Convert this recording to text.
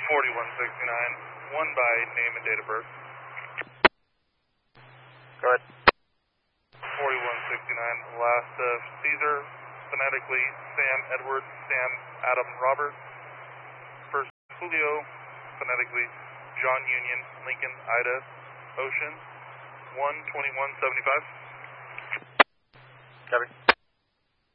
4169, one by name and date of birth. Go ahead. 4169, last Caesar, phonetically Sam Edward, Sam Adam Robert. First Julio, phonetically John Union, Lincoln Ida, Ocean, 12175. Copy.